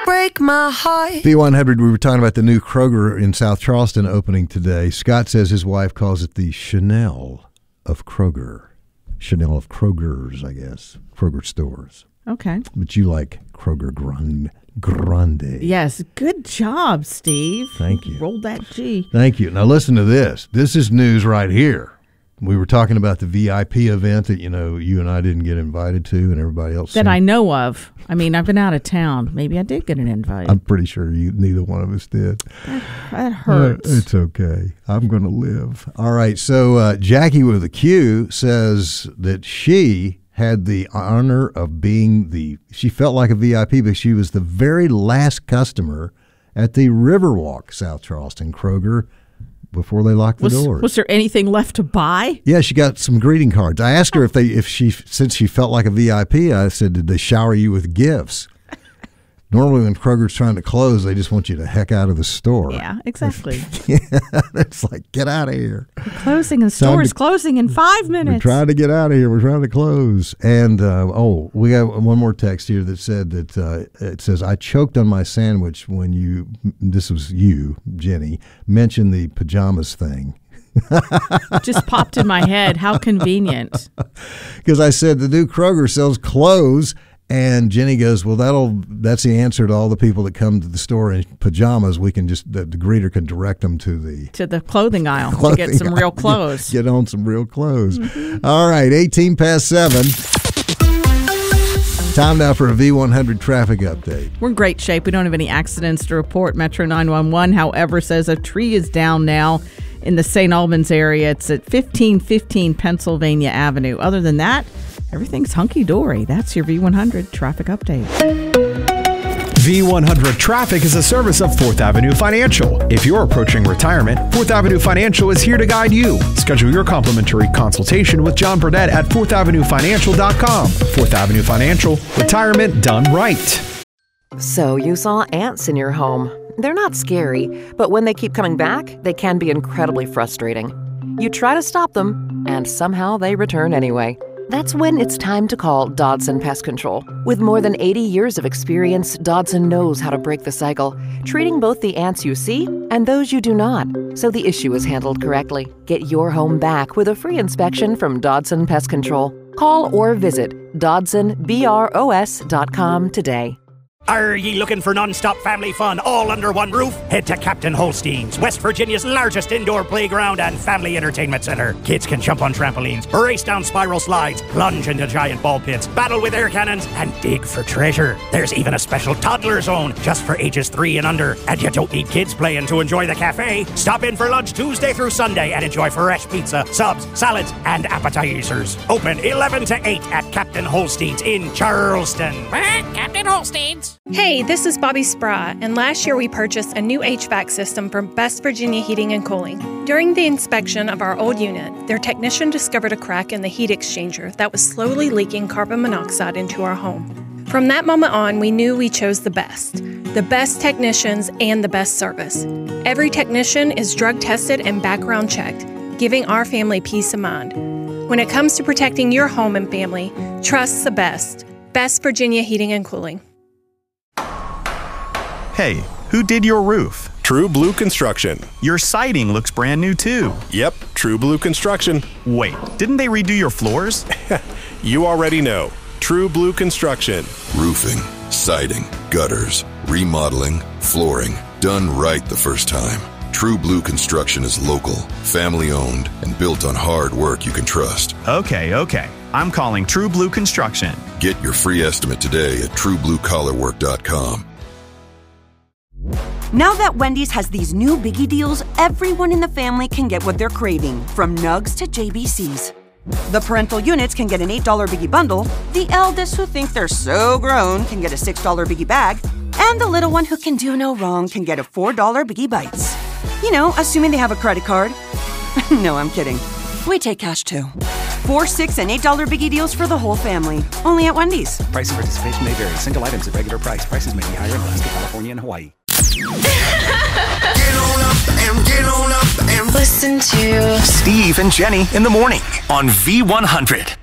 break my heart. V100, we were talking about the new Kroger in South Charleston opening today. Scott says his wife calls it the Chanel of Kroger. Chanel of Kroger's, I guess. Kroger stores. Okay. But you like Kroger Grande. Yes. Good job, Steve. Thank you. Rolled that G. Thank you. Now listen to this. This is news right here. We were talking about the VIP event that, you and I didn't get invited to and everybody else. That I know of. I mean, I've been out of town. Maybe I did get an invite. I'm pretty sure neither one of us did. That hurts. It's okay. I'm going to live. All right. So Jackie with a Q says that she had the honor of being she felt like a VIP because she was the very last customer at the Riverwalk South Charleston Kroger before they locked the doors. Was there anything left to buy? Yeah, she got some greeting cards. I asked her since she felt like a VIP, I said, did they shower you with gifts? Normally when Kroger's trying to close, they just want you to heck out of the store. Yeah, exactly. It's like, get out of here. We're closing. The store's closing in 5 minutes. We're trying to get out of here. We're trying to close. And, we got one more text here that said that it says, I choked on my sandwich when this was you, Jenny, mentioned the pajamas thing. Just popped in my head. How convenient. Because I said the new Kroger sells clothes. And Jenny goes, well, that's the answer to all the people that come to the store in pajamas. We can the greeter can direct them to the clothing aisle to get some real clothes. Get on some real clothes. Mm-hmm. All right, 18 past 7. Time now for a V100 traffic update. We're in great shape. We don't have any accidents to report. Metro 911, however, says a tree is down now in the St. Albans area. It's at 1515 Pennsylvania Avenue. Other than that, everything's hunky-dory. That's your V100 traffic update. V100 Traffic is a service of 4th Avenue Financial. If you're approaching retirement, 4th Avenue Financial is here to guide you. Schedule your complimentary consultation with John Burdett at 4thavenuefinancial.com. 4th Avenue Financial, retirement done right. So you saw ants in your home. They're not scary, but when they keep coming back, they can be incredibly frustrating. You try to stop them, and somehow they return anyway. That's when it's time to call Dodson Pest Control. With more than 80 years of experience, Dodson knows how to break the cycle, treating both the ants you see and those you do not, so the issue is handled correctly. Get your home back with a free inspection from Dodson Pest Control. Call or visit DodsonBROS.com today. Are ye looking for non-stop family fun all under one roof? Head to Captain Holstein's, West Virginia's largest indoor playground and family entertainment center. Kids can jump on trampolines, race down spiral slides, plunge into giant ball pits, battle with air cannons, and dig for treasure. There's even a special toddler zone just for ages 3 and under. And you don't need kids playing to enjoy the cafe. Stop in for lunch Tuesday through Sunday and enjoy fresh pizza, subs, salads, and appetizers. Open 11 to 8 at Captain Holstein's in Charleston. Captain Holstein's. Hey, this is Bobby Sprat, and last year we purchased a new HVAC system from West Virginia Heating and Cooling. During the inspection of our old unit, their technician discovered a crack in the heat exchanger that was slowly leaking carbon monoxide into our home. From that moment on, we knew we chose the best technicians and the best service. Every technician is drug tested and background checked, giving our family peace of mind. When it comes to protecting your home and family, trust the best. West Virginia Heating and Cooling. Hey, who did your roof? True Blue Construction. Your siding looks brand new too. Yep, True Blue Construction. Wait, didn't they redo your floors? You already know. True Blue Construction. Roofing, siding, gutters, remodeling, flooring. Done right the first time. True Blue Construction is local, family-owned, and built on hard work you can trust. Okay. I'm calling True Blue Construction. Get your free estimate today at truebluecollarwork.com. Now that Wendy's has these new biggie deals, everyone in the family can get what they're craving, from nugs to JBCs. The parental units can get an $8 biggie bundle, the eldest who think they're so grown can get a $6 biggie bag, and the little one who can do no wrong can get a $4 biggie bites. You know, assuming they have a credit card. No, I'm kidding. We take cash too. 4, 6, and $8 biggie deals for the whole family. Only at Wendy's. Price and participation may vary. Single items at regular price. Prices may be higher in Alaska, California, and Hawaii. Get on up and listen to Steve and Jenny in the morning on V100.